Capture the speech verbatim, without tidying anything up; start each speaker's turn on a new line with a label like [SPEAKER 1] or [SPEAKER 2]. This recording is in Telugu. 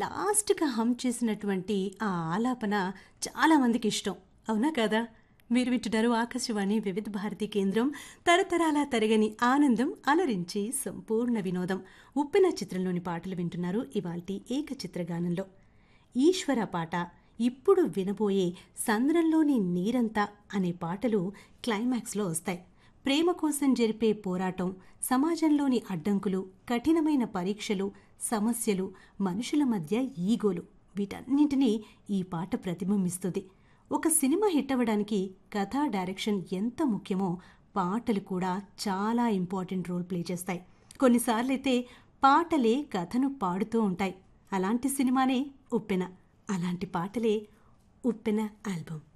[SPEAKER 1] లాస్ట్‌గా హమ్ చేసినటువంటి ఆ ఆలాపన చాలా మందికి ఇష్టం. అవునా కదా? మీరు వింటున్నారు ఆకాశవాణి వివిధ భారతి కేంద్రం. తరతరాల తరగని ఆనందం అలరించి సంపూర్ణ వినోదం. ఉప్పెన చిత్రంలోని పాటలు వింటున్నారు ఇవాల్టి ఏకచిత్రగానంలో. ఈశ్వర పాట, ఇప్పుడు వినబోయే సంద్రంలోని నీరంతా అనే పాటలు క్లైమాక్స్లో వస్తాయి. ప్రేమ కోసం జరిపే పోరాటం, సమాజంలోని అడ్డంకులు, కఠినమైన పరీక్షలు, సమస్యలు, మనుషుల మధ్య ఈగోలు, వీటన్నింటినీ ఈ పాట ప్రతిబింబిస్తుంది. ఒక సినిమా హిట్ అవ్వడానికి కథ, డైరెక్షన్ ఎంత ముఖ్యమో పాటలు కూడా చాలా ఇంపార్టెంట్ రోల్ ప్లే చేస్తాయి. కొన్నిసార్లైతే పాటలే కథను పాడుతూ ఉంటాయి. అలాంటి సినిమానే ఉప్పెన. అలాంటి పాటలే ఉప్పెన ఆల్బమ్.